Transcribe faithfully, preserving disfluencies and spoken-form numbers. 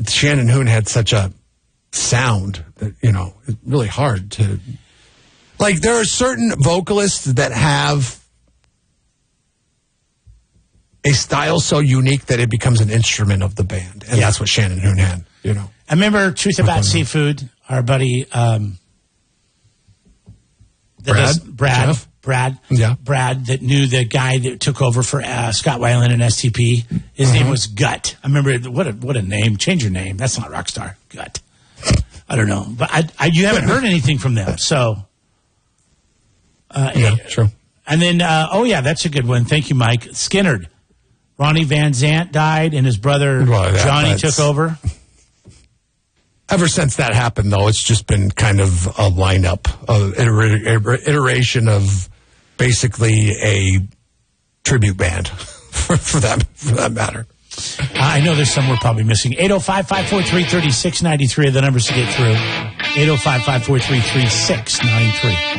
Shannon Hoon had such a sound that, you know, it's really hard to... Like, there are certain vocalists that have a style so unique that it becomes an instrument of the band. And yeah. that's what Shannon Hoon had, you know. I remember Truth About Seafood, our buddy... Um, Brad? Does, Brad. Jeff? Brad. Yeah. Brad that knew the guy that took over for uh, Scott Weiland and S T P. His uh-huh. name was Gut. I remember, what a, what a name. Change your name. That's not Rockstar. Gut. I don't know. But I, I, you haven't heard anything from them, so... Uh, yeah, true. And then, uh, oh, yeah, that's a good one. Thank you, Mike. Skinnerd. Ronnie Van Zant died, and his brother well, that, Johnny took over. Ever since that happened, though, it's just been kind of a lineup, an iteration of basically a tribute band, for, for, that, for that matter. Uh, I know there's some we're probably missing. eight oh five, five four three, three six nine three are the numbers to get through. eight oh five, five four three, three six nine three.